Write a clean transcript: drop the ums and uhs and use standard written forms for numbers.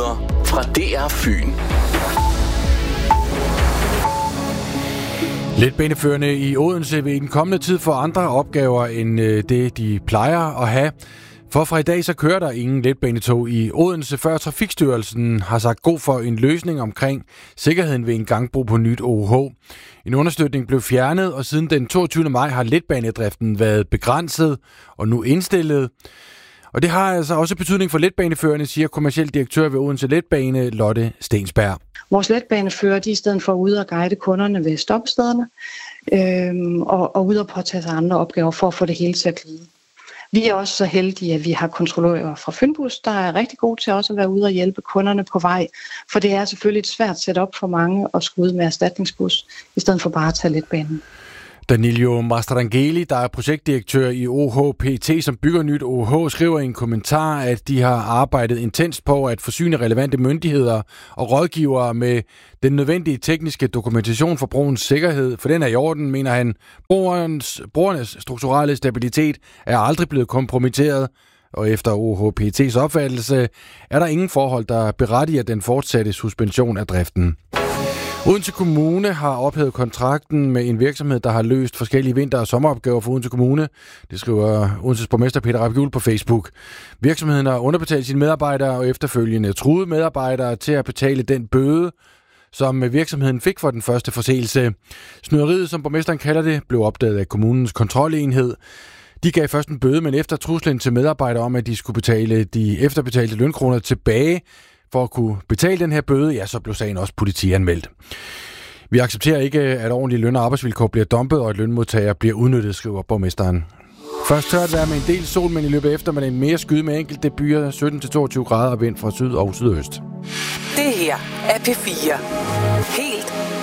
Nyheder fra DR Fyn. Letbaneførende i Odense vil i den kommende tid få andre opgaver end det, de plejer at have. For fra i dag så kører der ingen letbanetog i Odense, før Trafikstyrelsen har sagt god for en løsning omkring sikkerheden ved en gangbro på nyt OH. En understøtning blev fjernet, og siden den 22. maj har letbanedriften været begrænset og nu indstillet. Og det har altså også betydning for letbaneførende, siger kommerciel direktør ved Odense Letbane, Lotte Stensberg. Vores letbanefører, de er i stedet for ude og guide kunderne ved stopstederne og ude og påtage sig andre opgaver for at få det hele til at glide. Vi er også så heldige, at vi har kontrollører fra Fynbus, der er rigtig gode til også at være ude og hjælpe kunderne på vej. For det er selvfølgelig et svært setup for mange at skulle ud med erstatningsbus, i stedet for bare at tage letbanen. Danilo Mastrangeli, der er projektdirektør i OHPT, som bygger nyt OH, skriver i en kommentar, at de har arbejdet intenst på at forsyne relevante myndigheder og rådgivere med den nødvendige tekniske dokumentation for broens sikkerhed. For den er i orden, mener han. Broernes strukturelle stabilitet er aldrig blevet kompromitteret, og efter OHPT's opfattelse er der ingen forhold, der berettiger den fortsatte suspension af driften. Odense Kommune har ophævet kontrakten med en virksomhed, der har løst forskellige vinter- og sommeropgaver for Odense Kommune. Det skriver Odenses borgmester Peter Rapp-Juhl på Facebook. Virksomheden har underbetalt sine medarbejdere og efterfølgende truet medarbejdere til at betale den bøde, som virksomheden fik for den første forseelse. Snyderiet, som borgmesteren kalder det, blev opdaget af kommunens kontrolenhed. De gav først en bøde, men efter truslen til medarbejdere om, at de skulle betale de efterbetalte lønkroner tilbage, for at kunne betale den her bøde, ja, så blev sagen også politianmeldt. Vi accepterer ikke, at ordentlige løn- og arbejdsvilkår bliver dumpet, og at lønmodtagere bliver udnyttet, skriver borgmesteren. Først tørt vejr med en del sol, men i løbet efter med en mere skyde med enkelte byer, 17-22 grader og vind fra syd og sydøst. Det her er P4. Helt